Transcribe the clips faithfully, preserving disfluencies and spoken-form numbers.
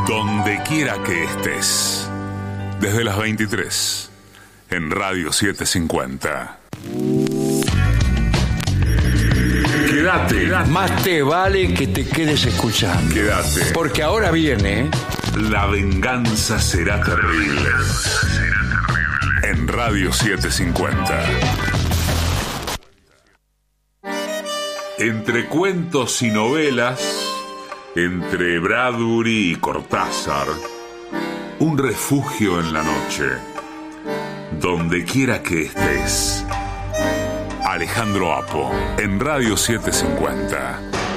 Donde quiera que estés, desde las veintitrés, en Radio setecientos cincuenta. Quédate. Más te vale que te quedes escuchando. Quédate. Porque ahora viene... La venganza será terrible. En Radio setecientos cincuenta. Entre cuentos y novelas, entre Bradbury y Cortázar, un refugio en la noche. Donde quiera que estés. Alejandro Apo, en Radio setecientos cincuenta.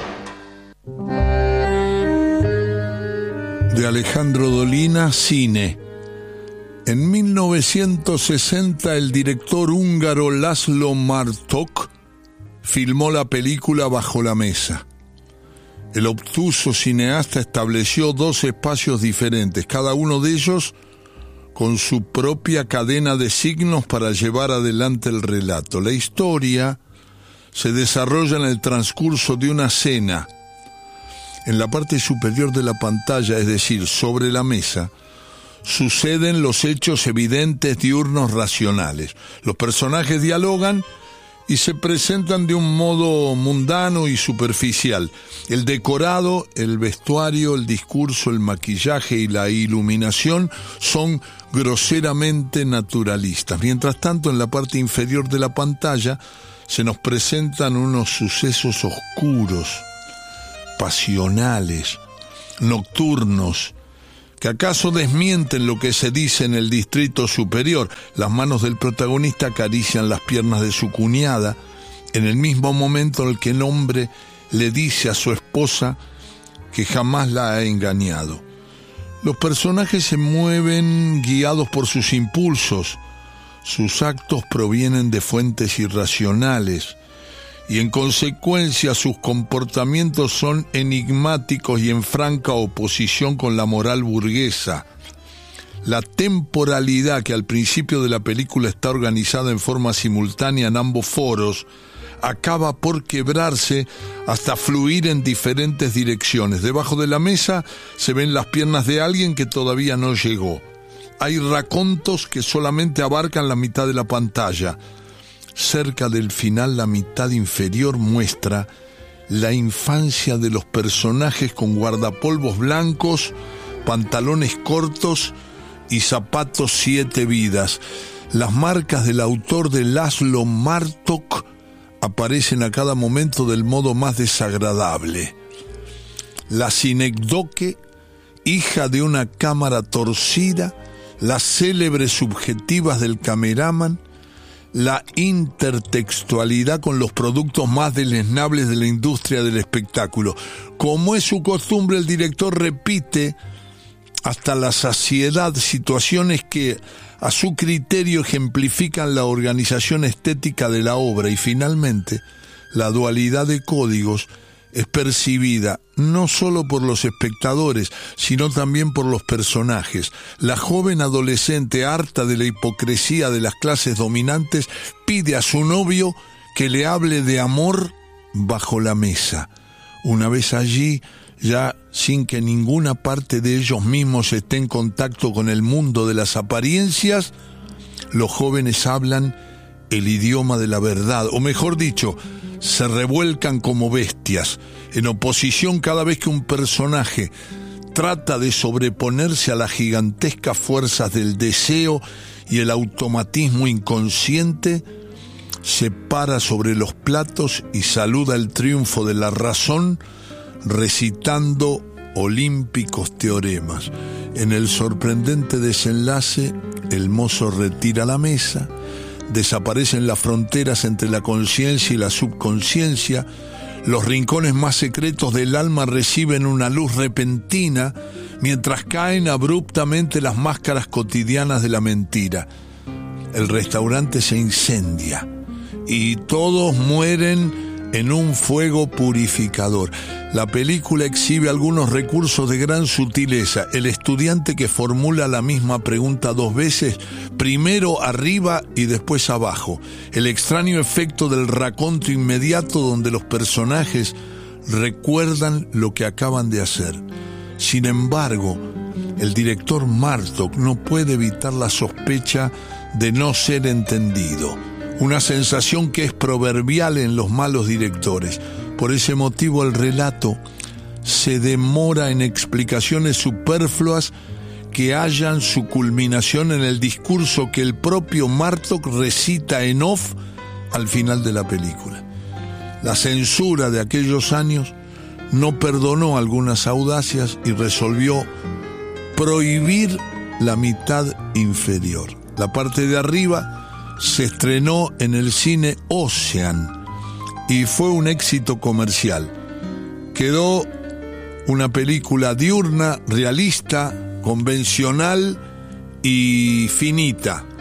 De Alejandro Dolina, Cine. En mil novecientos sesenta, el director húngaro László Martok filmó la película Bajo la Mesa. El obtuso cineasta estableció dos espacios diferentes, cada uno de ellos con su propia cadena de signos para llevar adelante el relato. La historia se desarrolla en el transcurso de una cena. En la parte superior de la pantalla, es decir, sobre la mesa, suceden los hechos evidentes, diurnos, racionales. Los personajes dialogan y se presentan de un modo mundano y superficial. El decorado, el vestuario, el discurso, el maquillaje y la iluminación son groseramente naturalistas. Mientras tanto, en la parte inferior de la pantalla se nos presentan unos sucesos oscuros, pasionales, nocturnos, que acaso desmienten lo que se dice en el distrito superior. Las manos del protagonista acarician las piernas de su cuñada en el mismo momento en el que el hombre le dice a su esposa que jamás la ha engañado. Los personajes se mueven guiados por sus impulsos. Sus actos provienen de fuentes irracionales y en consecuencia sus comportamientos son enigmáticos y en franca oposición con la moral burguesa. La temporalidad, que al principio de la película está organizada en forma simultánea en ambos foros, acaba por quebrarse hasta fluir en diferentes direcciones. Debajo de la mesa se ven las piernas de alguien que todavía no llegó. Hay racontos que solamente abarcan la mitad de la pantalla. Cerca del final, la mitad inferior muestra la infancia de los personajes con guardapolvos blancos, pantalones cortos y zapatos siete vidas. Las marcas del autor de László Martok aparecen a cada momento del modo más desagradable. La sinécdoque, hija de una cámara torcida, las célebres subjetivas del cameraman, la intertextualidad con los productos más deleznables de la industria del espectáculo. Como es su costumbre, el director repite hasta la saciedad situaciones que a su criterio ejemplifican la organización estética de la obra, y finalmente la dualidad de códigos es percibida no solo por los espectadores, sino también por los personajes. La joven adolescente, harta de la hipocresía de las clases dominantes, pide a su novio que le hable de amor bajo la mesa. Una vez allí, ya sin que ninguna parte de ellos mismos esté en contacto con el mundo de las apariencias, los jóvenes hablan el idioma de la verdad, o mejor dicho, se revuelcan como bestias, en oposición cada vez que un personaje trata de sobreponerse a las gigantescas fuerzas del deseo y el automatismo inconsciente, se para sobre los platos y saluda el triunfo de la razón recitando olímpicos teoremas. En el sorprendente desenlace, el mozo retira la mesa, desaparecen las fronteras entre la conciencia y la subconsciencia, los rincones más secretos del alma reciben una luz repentina, mientras caen abruptamente las máscaras cotidianas de la mentira. El restaurante se incendia y todos mueren en un fuego purificador. La película exhibe algunos recursos de gran sutileza. El estudiante que formula la misma pregunta dos veces, primero arriba y después abajo. El extraño efecto del raconto inmediato donde los personajes recuerdan lo que acaban de hacer. Sin embargo, el director Martok no puede evitar la sospecha de no ser entendido, una sensación que es proverbial en los malos directores. Por ese motivo el relato se demora en explicaciones superfluas que hallan su culminación en el discurso que el propio Martok recita en off al final de la película. La censura de aquellos años no perdonó algunas audacias y resolvió prohibir la mitad inferior. La parte de arriba se estrenó en el cine Ocean y fue un éxito comercial. Quedó una película diurna, realista, convencional y finita.